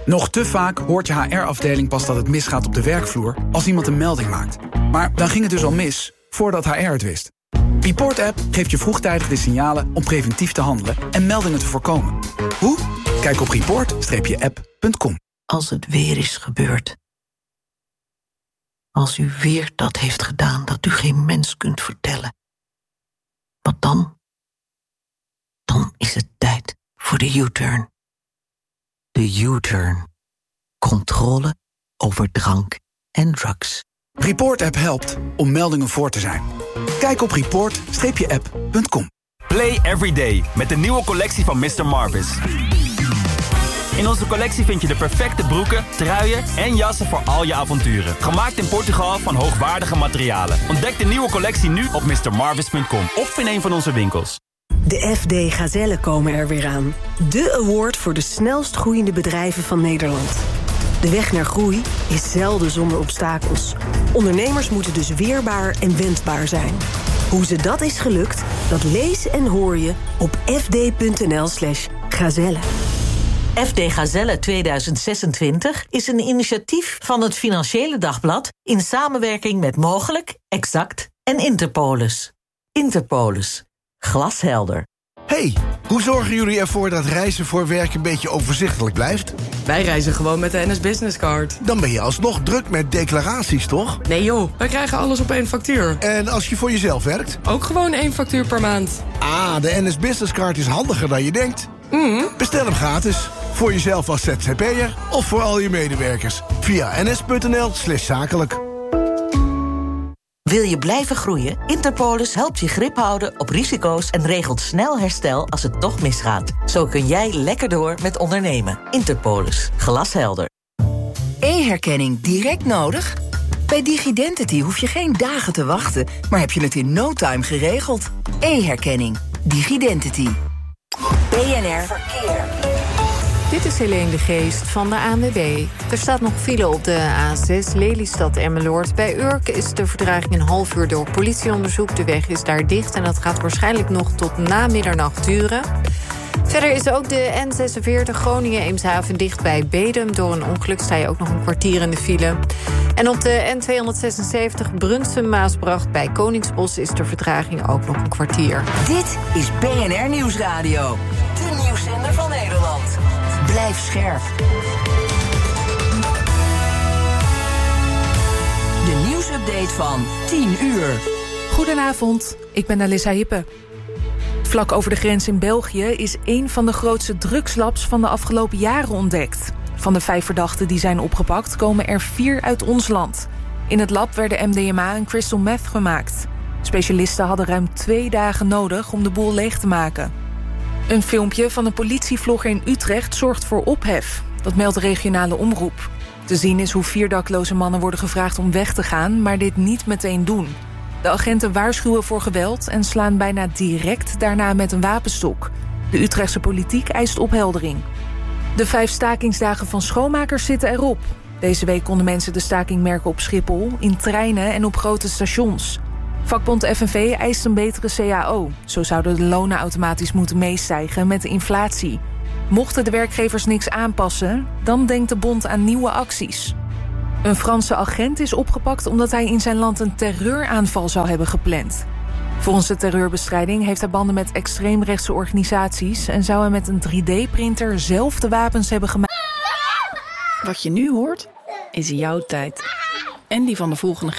Nog te vaak hoort je HR-afdeling pas dat het misgaat op de werkvloer als iemand een melding maakt. Maar dan ging het dus al mis, voordat HR het wist. Report App geeft je vroegtijdig de signalen om preventief te handelen en meldingen te voorkomen. Hoe? Kijk op report-app.com. Als het weer is gebeurd. Als u weer dat heeft gedaan dat u geen mens kunt vertellen. Wat dan? Dan is het tijd voor de U-turn. De U-turn. Controle over drank en drugs. Report App helpt om meldingen voor te zijn. Kijk op report-app.com. Play every day met de nieuwe collectie van Mr. Marvis. In onze collectie vind je de perfecte broeken, truien en jassen voor al je avonturen. Gemaakt in Portugal van hoogwaardige materialen. Ontdek de nieuwe collectie nu op mrmarvis.com of in een van onze winkels. De FD Gazellen komen er weer aan. De award voor de snelst groeiende bedrijven van Nederland. De weg naar groei is zelden zonder obstakels. Ondernemers moeten dus weerbaar en wendbaar zijn. Hoe ze dat is gelukt, dat lees en hoor je op fd.nl/gazelle. FD Gazelle 2026 is een initiatief van het Financiële Dagblad in samenwerking met Mogelijk, Exact en Interpolis. Interpolis. Glashelder. Hey, hoe zorgen jullie ervoor dat reizen voor werk een beetje overzichtelijk blijft? Wij reizen gewoon met de NS Business Card. Dan ben je alsnog druk met declaraties, toch? Nee joh, wij krijgen alles op één factuur. En als je voor jezelf werkt? Ook gewoon 1 factuur per maand. Ah, de NS Business Card is handiger dan je denkt. Bestel hem gratis. Voor jezelf als ZZP'er of voor al je medewerkers. Via ns.nl/zakelijk. Wil je blijven groeien? Interpolis helpt je grip houden op risico's en regelt snel herstel als het toch misgaat. Zo kun jij lekker door met ondernemen. Interpolis. Glashelder. E-herkenning direct nodig? Bij Digidentity hoef je geen dagen te wachten, maar heb je het in no time geregeld. E-herkenning. Digidentity. BNR Verkeer. Dit is Helene de Geest van de ANWB. Er staat nog file op de A6 Lelystad-Emmeloord. Bij Urk is de vertraging een half uur door politieonderzoek. De weg is daar dicht en dat gaat waarschijnlijk nog tot na middernacht duren. Verder is ook de N46 Groningen-Eemshaven dicht bij Bedum. Door een ongeluk sta je ook nog een kwartier in de file. En op de N276 Brunsum-Maasbracht bij Koningsbos is de vertraging ook nog een kwartier. Dit is BNR Nieuwsradio. De nieuwszender van Nederland. Blijf scherp. De nieuwsupdate van 10 uur. Goedenavond, ik ben Alissa Hippe. Vlak over de grens in België is één van de grootste drugslabs van de afgelopen jaren ontdekt. Van de 5 verdachten die zijn opgepakt komen er 4 uit ons land. In het lab werden MDMA en crystal meth gemaakt. Specialisten hadden ruim 2 dagen nodig om de boel leeg te maken. Een filmpje van een politievlogger in Utrecht zorgt voor ophef. Dat meldt de regionale omroep. Te zien is hoe 4 dakloze mannen worden gevraagd om weg te gaan, maar dit niet meteen doen. De agenten waarschuwen voor geweld en slaan bijna direct daarna met een wapenstok. De Utrechtse politiek eist opheldering. De 5 stakingsdagen van schoonmakers zitten erop. Deze week konden mensen de staking merken op Schiphol, in treinen en op grote stations. Vakbond FNV eist een betere CAO. Zo zouden de lonen automatisch moeten meestijgen met de inflatie. Mochten de werkgevers niks aanpassen, dan denkt de bond aan nieuwe acties. Een Franse agent is opgepakt omdat hij in zijn land een terreuraanval zou hebben gepland. Volgens de terreurbestrijding heeft hij banden met extreemrechtse organisaties en zou hij met een 3D-printer zelf de wapens hebben gemaakt. Wat je nu hoort, is jouw tijd. En die van de volgende